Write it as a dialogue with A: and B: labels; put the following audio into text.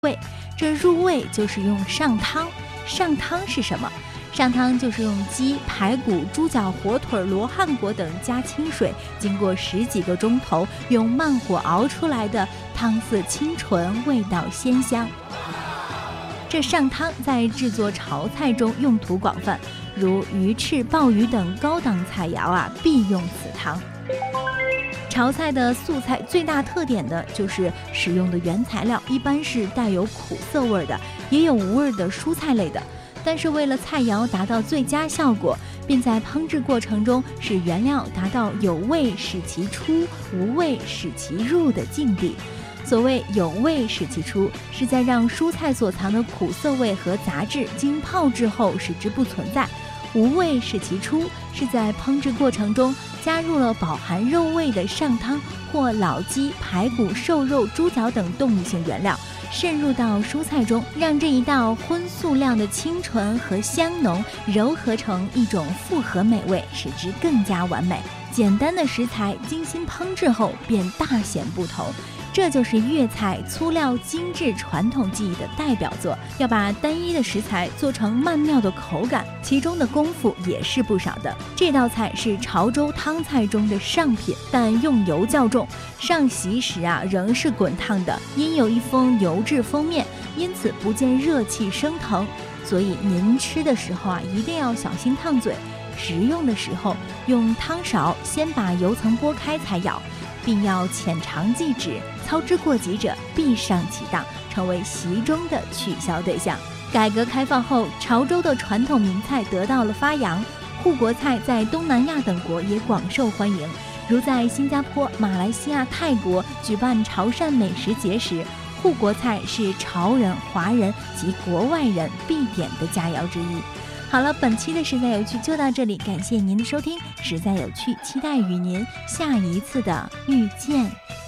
A: 味。这入味就是用上汤。上汤是什么？上汤就是用鸡、排骨、猪脚、火腿、罗汉果等加清水，经过10几个钟头用慢火熬出来的汤色清纯，味道鲜香。这上汤在制作潮菜中用途广泛，如鱼翅、鲍鱼等高档菜肴必用此汤。潮菜的素菜最大特点的就是使用的原材料一般是带有苦涩味的，也有无味的蔬菜类的。但是为了菜肴达到最佳效果，并在烹制过程中使原料达到有味使其出，无味使其入的境地。所谓有味使其出，是在让蔬菜所藏的苦涩味和杂质经泡制后使之不存在；无味使其出，是在烹制过程中加入了饱含肉味的上汤或老鸡、排骨、瘦肉、猪脚等动物性原料渗入到蔬菜中，让这一道荤素亮的清纯和香浓糅合成一种复合美味，使之更加完美。简单的食材精心烹制后便大显不同，这就是粤菜粗料精致传统技艺的代表作。要把单一的食材做成曼妙的口感，其中的功夫也是不少的。这道菜是潮州汤菜中的上品，但用油较重，上席时仍是滚烫的，因有一封油质封面，因此不见热气升腾，所以您吃的时候一定要小心烫嘴。食用的时候用汤勺先把油层拨开才舀，并要浅尝即止，操之过急者必上其当，成为席中的取笑对象。改革开放后，潮州的传统名菜得到了发扬，护国菜在东南亚等国也广受欢迎。如在新加坡、马来西亚、泰国举办潮汕美食节时，护国菜是潮人、华人及国外人必点的佳肴之一。好了，本期的实在有趣就到这里，感谢您的收听，实在有趣，期待与您下一次的遇见。